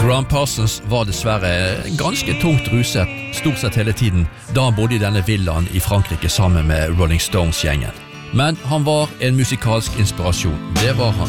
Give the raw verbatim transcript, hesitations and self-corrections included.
Gram Parsons var dessverre ganske tungt ruset stort sett hele tiden da han bodde i denne villaen i Frankrike sammen med Rolling Stones-gjengen. Men han var en musikalsk inspirasjon, det var han.